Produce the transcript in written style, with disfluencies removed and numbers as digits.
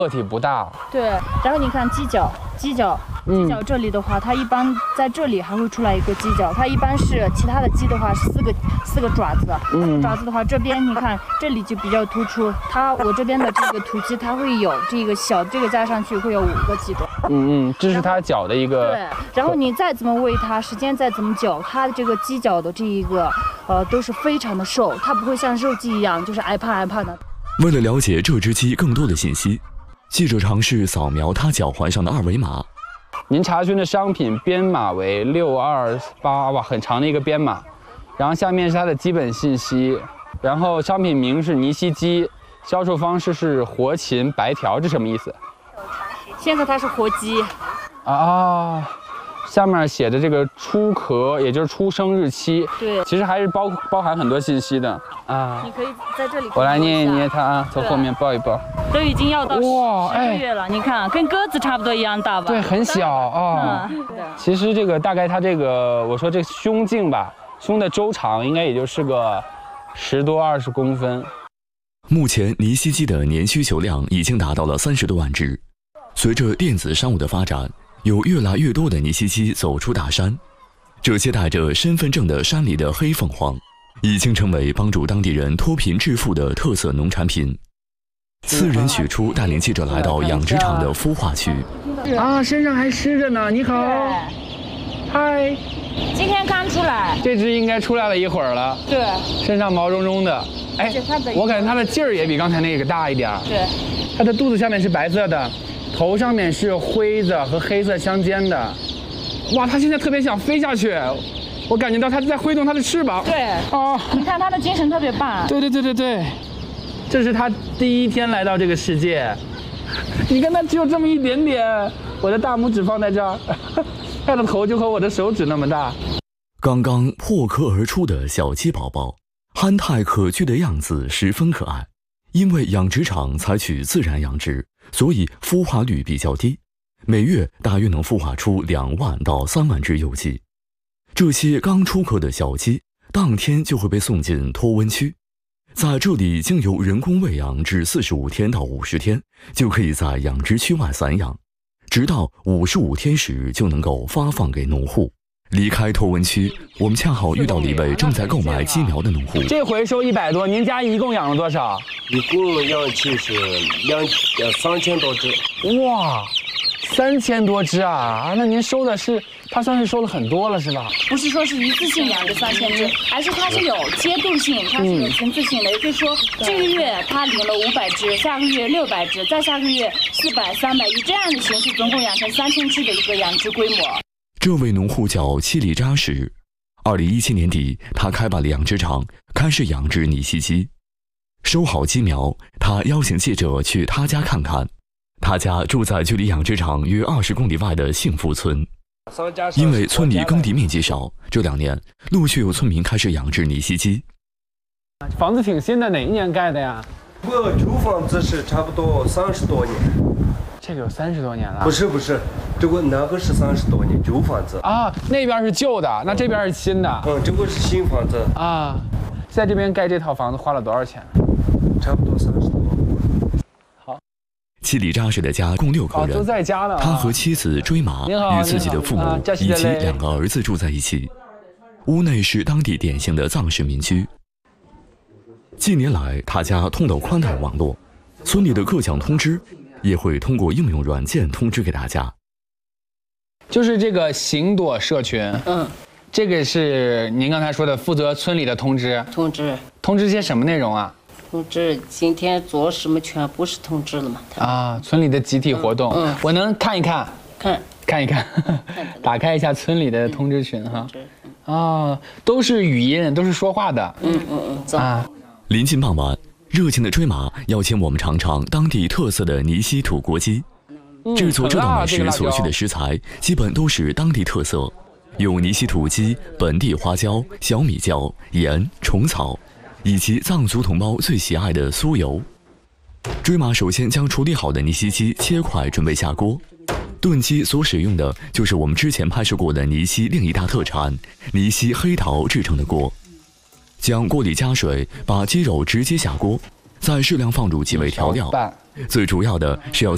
个体不大。 对，然后你看犄角这里的话，它一般在这里还会出来一个犄角，它一般是其他的鸡的话是四个爪子，爪子的话这边你看这里就比较突出，我这边的这个土鸡它会有这个小这个加上去会有5个鸡爪。 这是它脚的一个。 对，然后你再怎么喂它，时间再怎么久，它的这个犄角的这一个都是非常的瘦，它不会像肉鸡一样就是挨怕的。 为了了解这只鸡更多的信息，记者尝试扫描它脚环上的2维码。 您查询的商品编码为628，哇，很长的一个编码。然后下面是它的基本信息，然后商品名是尼西鸡，销售方式是活禽白条，这什么意思？ 现在它是活鸡。 下面写的这个出壳，也就是出生日期， 对， 其实还是包含很多信息的啊。 你可以在这里， 我来捏一捏它啊，从后面抱一抱。 都已经要到10个月了，你看跟鸽子差不多一样大吧？ 对，很小啊。其实这个大概它这个，我说这胸径吧，胸的周长应该也就是个10多20公分。 目前尼西鸡的年需求量已经达到了30多万只。随着电子商务的发展，有越来越多的尼西鸡走出大山，这些带着身份证的山里的黑凤凰，已经成为帮助当地人脱贫致富的特色农产品。次人许初带领记者来到养殖场的孵化区。 身上还湿着呢。你好，嗨， 今天刚出来。 这只应该出来了一会儿了。 对， 身上毛茸茸的。我感觉它的劲儿也比刚才那个大一点。 对， 它的肚子下面是白色的。头上面是灰色和黑色相间的，哇，它现在特别想飞下去，我感觉到它在挥动它的翅膀。 对，你看它的精神特别棒。 对，这是它第1天来到这个世界，你看它只有这么一点点，我的大拇指放在这儿，它的头就和我的手指那么大。 刚刚破壳而出的小鸡宝宝，憨态可掬的样子十分可爱。因为养殖场采取自然养殖，所以孵化率比较低，每月大约能孵化出2万到3万只幼鸡。这些刚出壳的小鸡，当天就会被送进脱温区，在这里经由人工喂养至45天到50天，就可以在养殖区外散养，直到55天时就能够发放给农户。离开脱温区，我们恰好遇到了一位正在购买鸡苗的农户。 这回收100多，您家一共养了多少？ 一共养鸡是3000多只。 哇，3000多只啊！那您收的是，它算是收了很多了是吧？ 不是说是一次性养这3000只，而是它是有阶段性，它是有层次性的。也就是说，这个月它领了500只，下个月600只，再下个月400、300，以这样的形式，总共养成3000只的一个养殖规模。 这位农户叫七里扎什，2017年底，他开办了养殖场，开始养殖尼西鸡。收好鸡苗，他邀请记者去他家看看。他家住在距离养殖场约20公里外的幸福村。因为村里耕地面积少，这2年陆续有村民开始养殖尼西鸡。 房子挺新的，哪一年盖的呀？ 我旧房子是差不多30多年。 这个有30多年了？ 不是，那个是30多年旧房子啊，那边是旧的，那这边是新的。 这个是新房子啊。在这边盖这套房子花了多少钱？ 差不多30多。 好。 七里扎什的家共6口人， 都在家呢。 他和妻子追麻与自己的父母以及2个儿子住在一起。屋内是当地典型的藏式民居。近年来，他家通到宽带网络，村里的各项通知也会通过应用软件通知给大家。 就是这个行朵社群，这个是您刚才说的负责村里的通知。通知些什么内容啊？ 通知今天做什么全部是通知了嘛？ 村里的集体活动，我能看一看？看一看，打开一下村里的通知群哈。都是语音，都是说话的。 临近傍晚，热情的追麻邀请我们尝尝当地特色的尼西土锅鸡。制作这道美食所需的食材基本都是当地特色，有尼西土鸡、本地花椒、小米椒、盐、虫草，以及藏族同胞最喜爱的酥油。追麻首先将处理好的尼西鸡切块，准备下锅。炖鸡所使用的就是我们之前拍摄过的尼西另一大特产——尼西黑桃制成的锅。将锅里加水，把鸡肉直接下锅，再适量放入几味调料。最主要的是要